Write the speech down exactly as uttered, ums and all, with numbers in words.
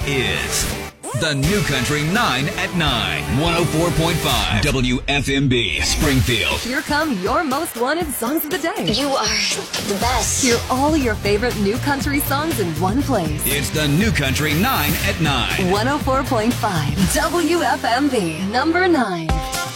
is the New Country nine at nine. one oh four point five W F M B Springfield. Here come your most wanted songs of the day. You are the best. Hear all your favorite New Country songs in one place. It's the New Country nine at nine. one oh four point five W F M B, number nine.